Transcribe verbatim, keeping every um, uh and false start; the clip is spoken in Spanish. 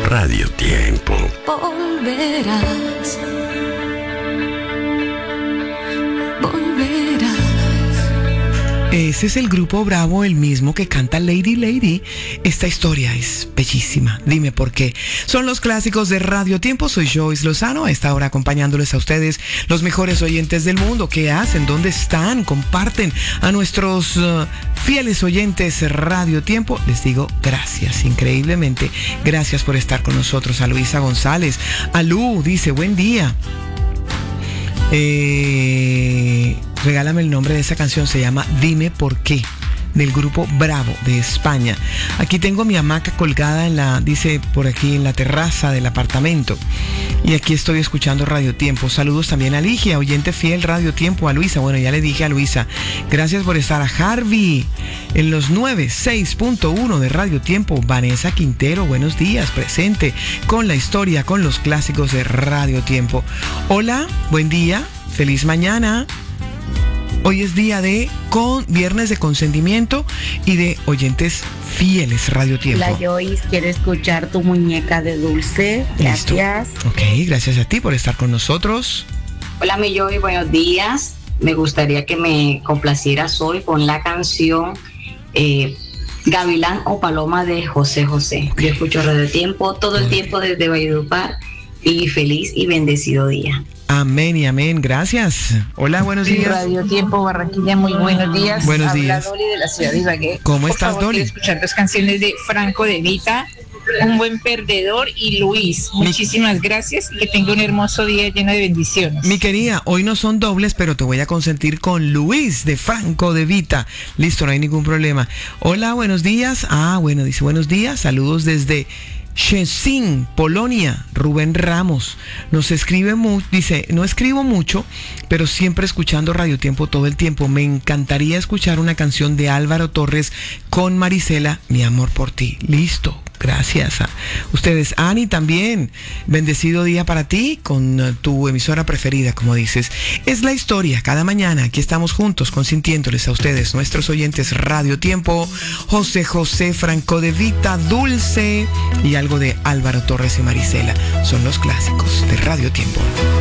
Radio Tiempo. Volverás. Volverás. Ese es el grupo Bravo, el mismo que canta Lady Lady. Esta historia es bellísima. Dime por qué. Son los clásicos de Radio Tiempo. Soy Joyce Lozano, a esta hora acompañándoles a ustedes, los mejores oyentes del mundo. ¿Qué hacen? ¿Dónde están? Comparten a nuestros uh, fieles oyentes Radio Tiempo. Les digo gracias, increíblemente. Gracias por estar con nosotros. A Luisa González. A Lu dice, buen día. Eh, regálame el nombre de esa canción, se llama Dime por qué, del grupo Bravo de España. Aquí tengo mi hamaca colgada en la, dice por aquí, en la terraza del apartamento. Y aquí estoy escuchando Radio Tiempo. Saludos también a Ligia, oyente fiel Radio Tiempo. A Luisa, bueno, ya le dije a Luisa. Gracias por estar. A Harvey, en los noventa y seis punto uno de Radio Tiempo. Vanessa Quintero, buenos días, presente con la historia, con los clásicos de Radio Tiempo. Hola, buen día, feliz mañana. Hoy es día de con, viernes de consentimiento y de oyentes fieles Radio Tiempo. La Joyce quiere escuchar Tu muñeca de Dulce. Gracias. Listo. Ok, gracias a ti por estar con nosotros. Hola, mi Joy, buenos días. Me gustaría que me complacieras hoy con la canción eh, Gavilán o Paloma de José José. Yo escucho Radio Tiempo todo el tiempo desde Valledupar y feliz y bendecido día. Amén y amén, gracias. Hola, buenos días. Radio Tiempo Barranquilla, muy buenos días. Buenos Habla días. Dolly de la ciudad de Ibagué. ¿Cómo Por estás, favor, Dolly? quiero escuchar dos canciones de Franco De Vita, Un buen perdedor y Luis. Mi... Muchísimas gracias y que tenga un hermoso día lleno de bendiciones. Mi querida, hoy no son dobles, pero te voy a consentir con Luis de Franco De Vita. Listo, no hay ningún problema. Hola, buenos días. Ah, bueno, dice buenos días. Saludos desde Szczecin, Polonia. Rubén Ramos nos escribe mucho, dice, no escribo mucho, pero siempre escuchando Radio Tiempo todo el tiempo. Me encantaría escuchar una canción de Álvaro Torres con Marisela, Mi amor por ti. Listo, gracias a ustedes. Ani, también, bendecido día para ti con uh, tu emisora preferida, como dices. Es la historia, cada mañana aquí estamos juntos consintiéndoles a ustedes, nuestros oyentes Radio Tiempo. José José, Franco De Vita, Dulce y algo de Álvaro Torres y Marisela. Son los clásicos de Radio Tiempo.